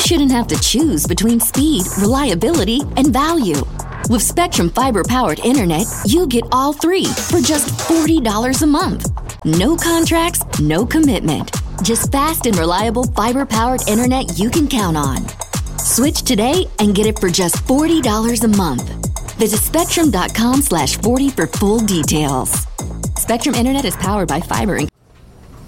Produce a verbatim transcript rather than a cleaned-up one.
shouldn't have to choose between speed, reliability, and value. With Spectrum Fiber-powered internet, you get all three for just forty dollars a month. No contracts, no commitment. Just fast and reliable fiber-powered internet you can count on. Switch today and get it for just forty dollars a month. Visit spectrum dot com slash forty for full details. Spectrum Internet is powered by fiber and